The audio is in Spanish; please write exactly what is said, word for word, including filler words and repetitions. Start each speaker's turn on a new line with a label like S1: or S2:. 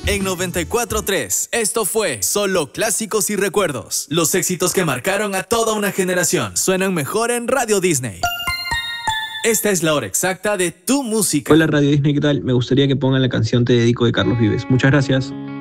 S1: en noventa y cuatro punto tres. Esto fue Solo Clásicos y Recuerdos. Los éxitos que marcaron a toda una generación suenan mejor en Radio Disney. Esta es la hora exacta de tu música.
S2: Hola Radio Disney, ¿qué tal? Me gustaría que pongan la canción Te Dedico de Carlos Vives. Muchas gracias.